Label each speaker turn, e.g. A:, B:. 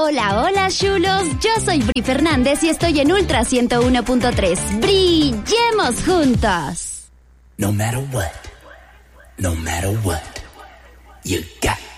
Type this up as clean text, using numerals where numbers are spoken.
A: Hola, hola, chulos. Yo soy Bri Fernández y estoy en Ultra 101.3. ¡Brillemos juntos!
B: No matter what, you got